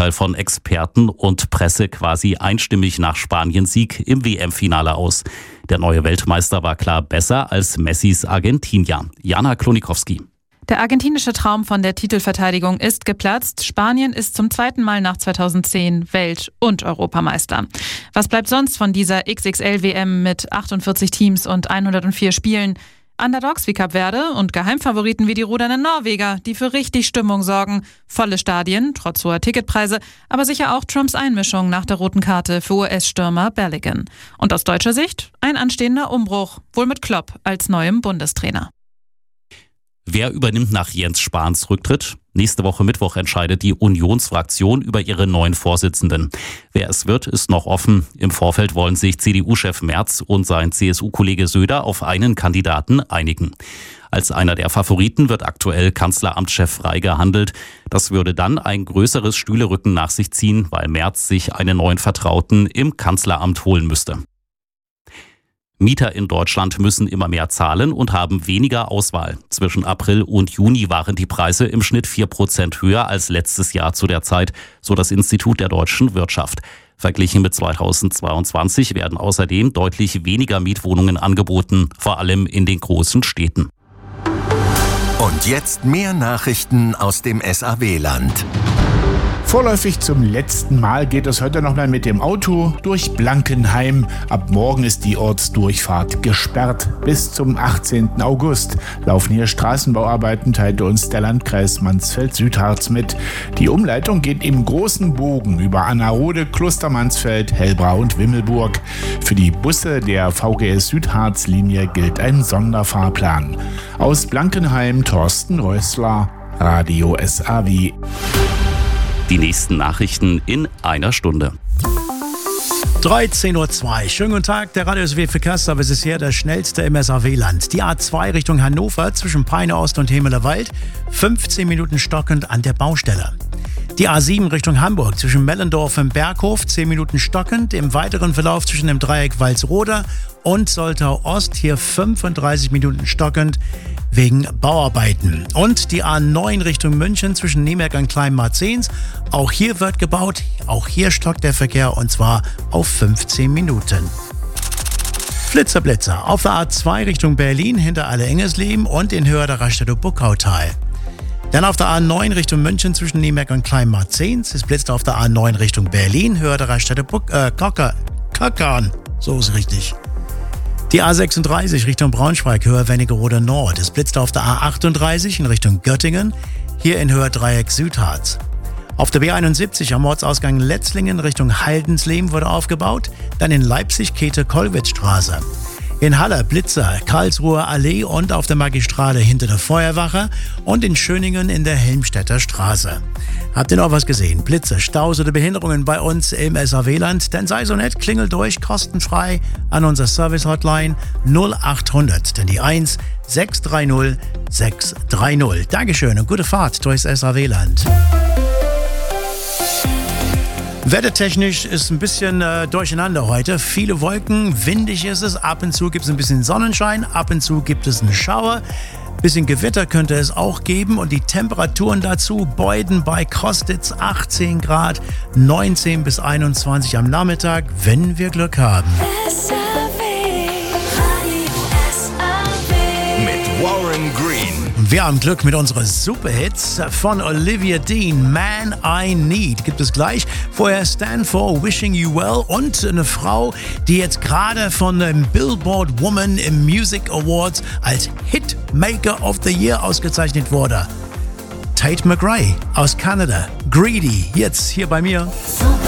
Urteil von Experten und Presse quasi einstimmig nach Spaniens Sieg im WM-Finale aus. Der neue Weltmeister war klar besser als Messis Argentinier. Jana Klonikowski. Der argentinische Traum von der Titelverteidigung ist geplatzt. Spanien ist zum zweiten Mal nach 2010 Welt- und Europameister. Was bleibt sonst von dieser XXL-WM mit 48 Teams und 104 Spielen? Underdogs wie Kap Verde und Geheimfavoriten wie die rudernden Norweger, die für richtig Stimmung sorgen. Volle Stadien, trotz hoher Ticketpreise, aber sicher auch Trumps Einmischung nach der roten Karte für US-Stürmer Balogun. Und aus deutscher Sicht ein anstehender Umbruch, wohl mit Klopp als neuem Bundestrainer. Wer übernimmt nach Jens Spahns Rücktritt? Nächste Woche Mittwoch entscheidet die Unionsfraktion über ihre neuen Vorsitzenden. Wer es wird, ist noch offen. Im Vorfeld wollen sich CDU-Chef Merz und sein CSU-Kollege Söder auf einen Kandidaten einigen. Als einer der Favoriten wird aktuell Kanzleramtschef Frey gehandelt. Das würde dann ein größeres Stühlerücken nach sich ziehen, weil Merz sich einen neuen Vertrauten im Kanzleramt holen müsste. Mieter in Deutschland müssen immer mehr zahlen und haben weniger Auswahl. Zwischen April und Juni waren die Preise im Schnitt 4% höher als letztes Jahr zu der Zeit, so das Institut der deutschen Wirtschaft. Verglichen mit 2022 werden außerdem deutlich weniger Mietwohnungen angeboten, vor allem in den großen Städten. Und jetzt mehr Nachrichten aus dem SAW-Land. Vorläufig zum letzten Mal geht es heute noch mal mit dem Auto durch Blankenheim. Ab morgen ist die Ortsdurchfahrt gesperrt. Bis zum 18. August laufen hier Straßenbauarbeiten, teilte uns der Landkreis Mansfeld-Südharz mit. Die Umleitung geht im großen Bogen über Annerode, Klostermansfeld, Hellbrau und Wimmelburg. Für die Busse der VGS Südharz-Linie gilt ein Sonderfahrplan. Aus Blankenheim Thorsten Rössler, Radio SAW. Die nächsten Nachrichten in einer Stunde. 13.02 Uhr. Schönen guten Tag, der Radio SAW Verkehrsservice ist hier der schnellste im SAW-Land. Die A2 Richtung Hannover zwischen Peine Ost und Hemelerwald, 15 Minuten stockend an der Baustelle. Die A7 Richtung Hamburg zwischen Mellendorf und Berghof, 10 Minuten stockend. Im weiteren Verlauf zwischen dem Dreieck Walsroda und Soltau Ost hier 35 Minuten stockend wegen Bauarbeiten. Und die A9 Richtung München zwischen Nürnberg und Kleinmarzens. Auch hier wird gebaut, auch hier stockt der Verkehr und zwar auf 15 Minuten. Blitzer auf der A2 Richtung Berlin hinter Alle-Engesleben und in Höhe der Raststätte-Buckautal. Dann auf der A9 Richtung München zwischen Nürnberg und Kleinmarzens. Es blitzt auf der A9 Richtung Berlin, Höhe der Raststätte Kockern. So ist richtig. Die A36 Richtung Braunschweig, Höhe Wernigerode Nord. Es blitzt auf der A38 in Richtung Göttingen, hier in Höhe Dreieck Südharz. Auf der B71 am Ortsausgang Letzlingen Richtung Haldensleben wurde aufgebaut. Dann in Leipzig Käthe-Kollwitz-Straße. In Halle Blitzer, Karlsruher Allee und auf der Magistrale hinter der Feuerwache und in Schöningen in der Helmstedter Straße. Habt ihr noch was gesehen? Blitze, Staus oder Behinderungen bei uns im SAW-Land? Dann sei so nett, klingel durch, kostenfrei an unser Service-Hotline 0800, denn die 1 630 630. Dankeschön und gute Fahrt durchs SAW-Land. Wettertechnisch ist ein bisschen durcheinander heute. Viele Wolken, windig ist es. Ab und zu gibt es ein bisschen Sonnenschein, ab und zu gibt es einen Schauer. Bisschen Gewitter könnte es auch geben und die Temperaturen dazu: Beuden bei Kostitz 18 Grad, 19 bis 21 am Nachmittag, wenn wir Glück haben. Mit Warren Green. Wir haben Glück mit unseren Superhits von Olivia Dean. Man I Need gibt es gleich. Vorher Stand For, Wishing You Well und eine Frau, die jetzt gerade von dem Billboard Woman im Music Awards als Hitmaker of the Year ausgezeichnet wurde. Tate McRae aus Kanada. Greedy, jetzt hier bei mir.